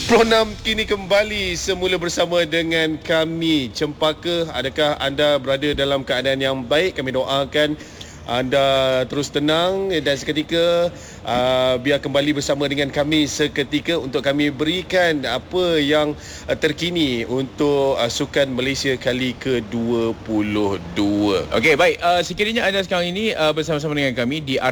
10.6 kini kembali semula bersama dengan kami. Cempaka, adakah anda berada dalam keadaan yang baik? Kami doakan anda terus tenang dan seketika biar kembali bersama dengan kami seketika untuk kami berikan apa yang terkini untuk Sukan Malaysia kali ke-22. Okey, baik. Sekiranya anda sekarang ini bersama-sama dengan kami di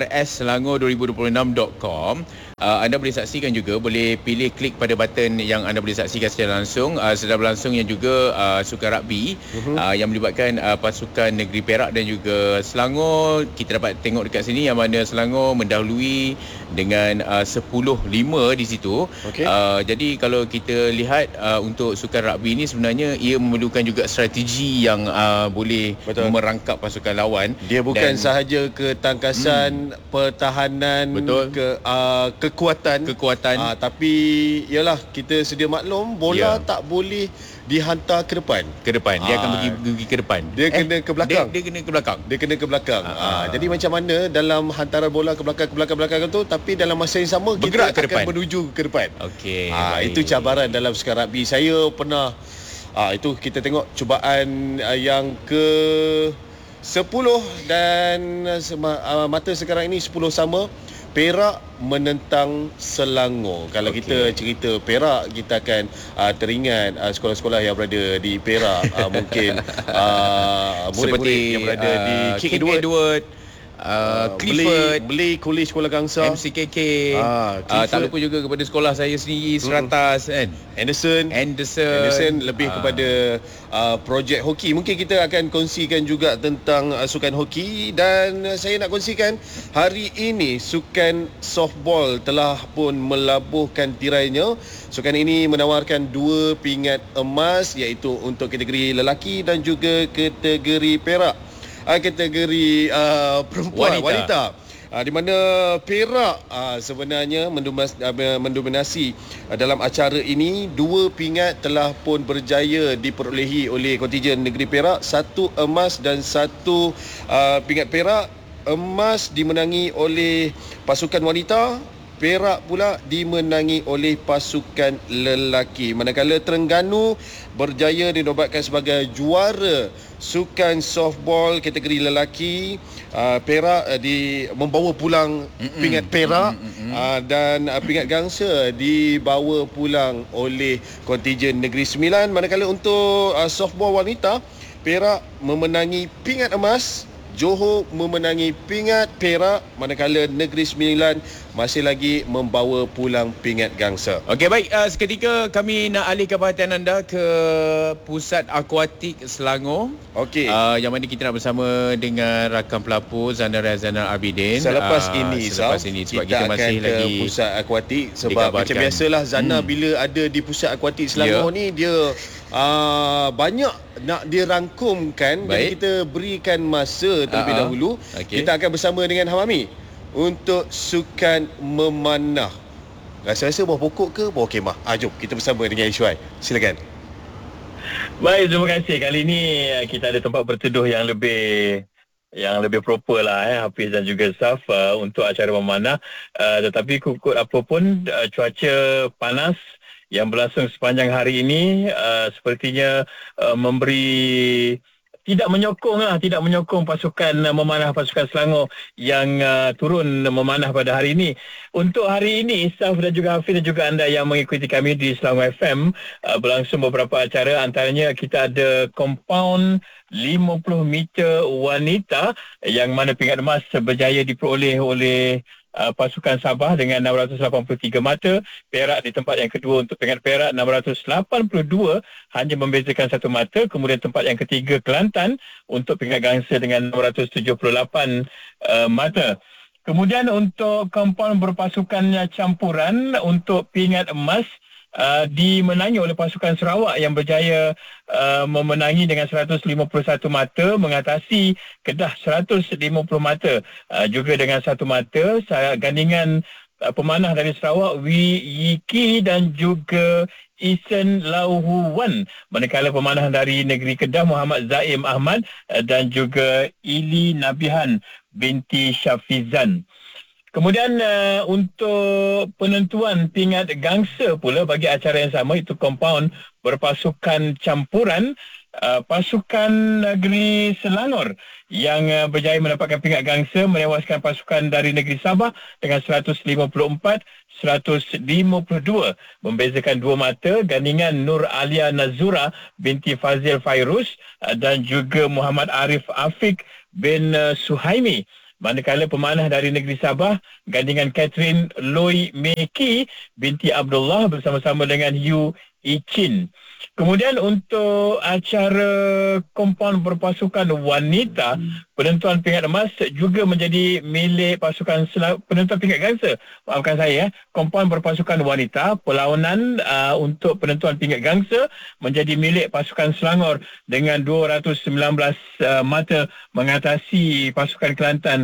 rsselangor2026.com, anda boleh saksikan juga, boleh pilih klik pada button yang anda boleh saksikan secara langsung. Sedang berlangsung yang juga Sukan Rugby yang melibatkan pasukan negeri Perak dan juga Selangor. Kita dapat tengok dekat sini yang mana Selangor mendahului dengan 10-5 di situ. Okay. Jadi kalau kita lihat untuk Sukan Rugby ini sebenarnya ia memerlukan juga strategi yang boleh merangkap pasukan lawan. Dia bukan sahaja ketangkasan, pertahanan, kekuatan. Tapi ialah kita sedia maklum bola tak boleh dihantar ke depan. Dia akan pergi ke depan. Dia kena ke belakang. Dia kena ke belakang. Jadi macam mana dalam hantaran bola ke belakang tu, tapi dalam masa yang sama bergerak kita ke depan, akan menuju ke depan. Okey. Itu cabaran dalam Sukan Rugby. Saya pernah itu kita tengok cubaan yang ke 10 dan mata sekarang ini 10 sama. Perak menentang Selangor. Kalau kita cerita Perak, kita akan teringat sekolah-sekolah yang berada di Perak. Mungkin murid-murid yang berada di King Edward, Clifford, Blake College Kuala Kangsar, MCKK, tak lupa juga kepada sekolah saya sendiri, Seratas kan, Anderson lebih kepada projek hoki. Mungkin kita akan kongsikan juga tentang sukan hoki, dan saya nak kongsikan hari ini sukan softball telah pun melabuhkan tirainya. Sukan ini menawarkan 2 pingat emas, iaitu untuk kategori lelaki dan juga kategori perak. Kategori perempuan wanita. Di mana Perak sebenarnya mendominasi dalam acara ini. 2 pingat telah pun berjaya diperolehi oleh kontijen negeri Perak, 1 emas dan 1 pingat perak. Emas dimenangi oleh pasukan wanita, perak pula dimenangi oleh pasukan lelaki. Manakala Terengganu berjaya dinobatkan sebagai juara sukan softball kategori lelaki. Perak membawa pulang pingat perak, dan pingat gangsa dibawa pulang oleh kontijen Negeri Sembilan. Manakala untuk softball wanita, Perak memenangi pingat emas, Johor memenangi pingat perak, manakala Negeri Sembilan masih lagi membawa pulang pingat gangsa. Okey, baik. Seketika kami nak alihkan perhatian anda ke Pusat Akuatik Selangor. Okey. Yang mana kita nak bersama dengan rakan pelapor Zainal Abidin. Selepas ini sebab kita masih akan lagi ke Pusat Akuatik. Sebab macam biasalah Zana bila ada di Pusat Akuatik Selangor ni, dia banyak nak dirangkumkan. Jadi kita berikan masa terlebih dahulu. Kita akan bersama dengan Hamami untuk sukan memanah. Rasa-rasa bawah pokok ke bawah kemah? Jom kita bersama dengan Ishuai. Silakan. Baik, terima kasih. Kali ini kita ada tempat berteduh yang lebih proper lah, Hafiz dan juga staff untuk acara memanah. Tetapi kukut apapun, cuaca panas yang berlangsung sepanjang hari ini sepertinya tidak menyokong pasukan memanah pasukan Selangor yang turun memanah pada hari ini. Untuk hari ini, staff dan juga Hafiz dan juga anda yang mengikuti kami di Selangor FM, berlangsung beberapa acara. Antaranya kita ada kompaun 50 meter wanita yang mana pingat emas berjaya diperoleh oleh pasukan Sabah dengan 683 mata. Perak di tempat yang kedua untuk pingat perak 682, hanya membezakan 1 mata. Kemudian tempat yang ketiga Kelantan untuk pingat gangsa dengan 678 mata. Kemudian untuk kompaun berpasukan campuran untuk pingat emas dimenangi oleh pasukan Sarawak yang berjaya memenangi dengan 151 mata, mengatasi Kedah 150 mata juga dengan 1 mata. Gandingan pemanah dari Sarawak Wee Yiki dan juga Isen Lauhuwan, manakala pemanah dari negeri Kedah Muhammad Zaim Ahmad dan juga Ili Nabihan binti Syafizan. Kemudian untuk penentuan pingat gangsa pula bagi acara yang sama, itu kompaun berpasukan campuran, pasukan negeri Selangor yang berjaya mendapatkan pingat gangsa menewaskan pasukan dari negeri Sabah dengan 154-152, membezakan 2 mata. Gandingan Nur Alia Nazura binti Fazil Fairuz dan juga Muhammad Arif Afiq bin Suhaimi. Manakala pemanah dari negeri Sabah, gandingan Catherine Loy Meki binti Abdullah bersama-sama dengan Yu Ichin. Kemudian untuk acara kompaun berpasukan wanita, penentuan pingat emas juga menjadi milik pasukan penentuan pingat gangsa. Maafkan saya, kompaun berpasukan wanita, perlawanan untuk penentuan pingat gangsa menjadi milik pasukan Selangor dengan 219 mata mengatasi pasukan Kelantan